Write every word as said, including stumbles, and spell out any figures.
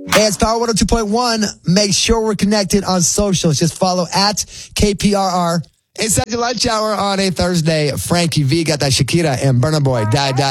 Hey, it's Power one oh two point one. Make sure we're connected on socials. Just follow at K P R R. Inside your lunch hour on a Thursday, Frankie V got that Shakira and Burna Boy, Die Die.